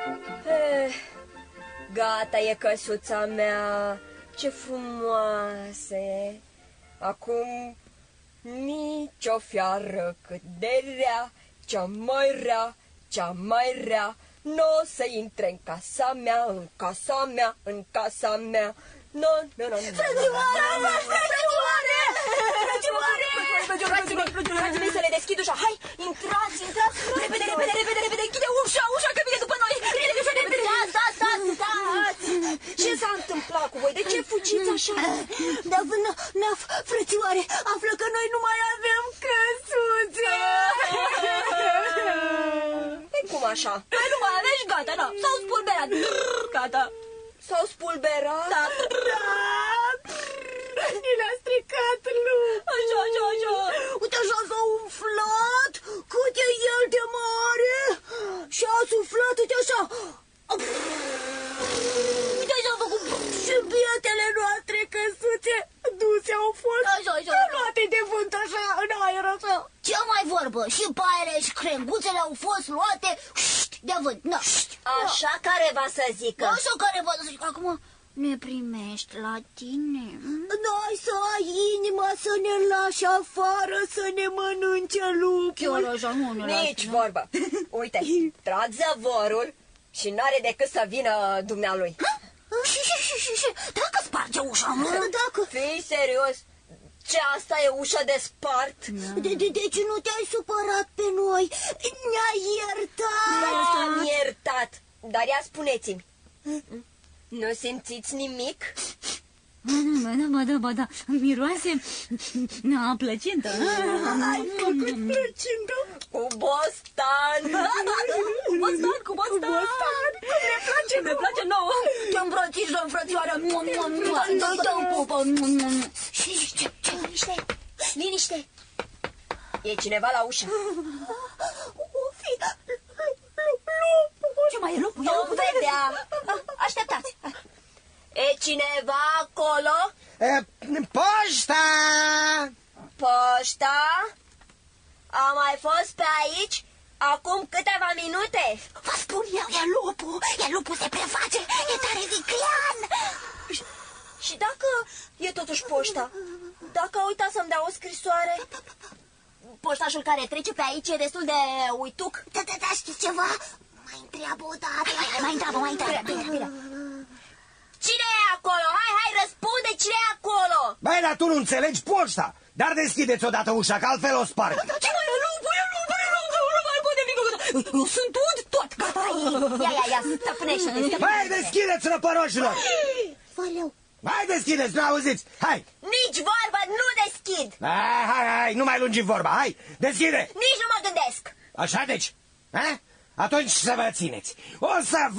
Gata e căsuța mea, ce frumoasă e. Acum nicio fiară cât de rea, cea mai rea, cea mai rea, n-o să intre în casa mea, în casa mea, în casa mea. No. Frățioare, să le deschid ușa. Hai, intrați, repede, închide ușa că vine după noi. Stați. Ce s-a întâmplat cu voi? De ce fugiți așa? Naf, frățioare, află că noi nu mai avem căsuțe. Cum așa? Păi nu mai aveți, gata, da, s-au spulberat. Gata. S-au spulberat? Da. Ni le-a stricat lupul. Așa. Uite, așa s-a umflat, cât e el de mare. Și a suflat, uite așa. Uite, așa a făcut. Și bietele noastre căsuțe duse au fost. Așa. Luate de vânt așa, în aer așa. Ce mai vorbă? Și paiele și crenguțele au fost luate de vânt. Așa careva să zică. Așa careva să zică. Acum ne primești la tine. N-ai să ai inima să ne lași afară, să ne mănânce lupul. Chiar așa, nu ne lași. Nici vorbă. Uite, trag zăvorul și n-are decât să vină dumnealui. Și dacă sparge ușa, mă? Dacă... Fii serios? Ce, asta e ușa de spart? Deci nu te-ai supărat pe noi? Ne-ai iertat? M-am iertat. Dar ia spuneți-mi, nu simțiți nimic? Ba da, miroase a plăcintă. Ai făcut plăcintă? Cu bostan. Cu bostan. Ne place nouă. Te îmbrățișăm, frățioară. Dă-i o pupă. Liniște. E cineva la ușă. O fi lupul. Ce mai e lupul? Vom vedea. Așteptați. E cineva acolo? Poșta! Poșta? A mai fost pe aici acum câteva minute. Vă spun eu, e lupul se preface, e tare viclean. Și dacă e totuși poșta? Dacă a uitat să-mi dea o scrisoare? Poștașul care trece pe aici e destul de uituc. Da, știți ceva? Mai întreabă o dată. Mai întreabă. Bine. Cine e acolo? Hai, răspunde, cine e acolo? Băi, dar tu nu înțelegi poșta. Dar deschideți odată ușa, că altfel o sparg. Ce mai e lupul? Nu mai pot nimic. Eu sunt tot, gata. Ia, stăpânește-te. Băi, deschideți, răpăroșilor. Valeu. Hai, deschideți, nu auziți, hai. Nici vorba, nu deschid. Hai, nu mai lungi vorba, hai, deschide. Nici nu mă gândesc. Așa deci, ha? Atunci să vă țineți. O să